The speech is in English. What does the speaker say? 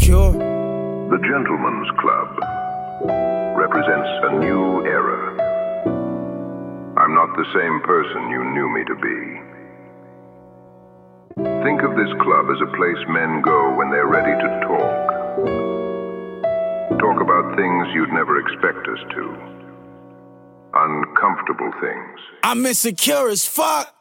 insecure. The Gentleman's Club represents a new era. I'm not the same person you knew me to be. Think of this club as a place men go when they're ready to talk. Talk about things you'd never expect us to. Uncomfortable things. I'm insecure as fuck.